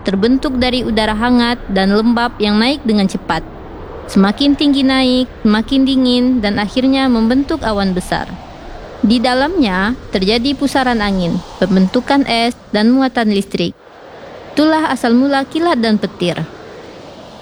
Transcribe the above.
terbentuk dari udara hangat dan lembab yang naik dengan cepat. Semakin tinggi naik, semakin dingin, dan akhirnya membentuk awan besar. Di dalamnya terjadi pusaran angin, pembentukan es, dan muatan listrik. Itulah asal mula kilat dan petir.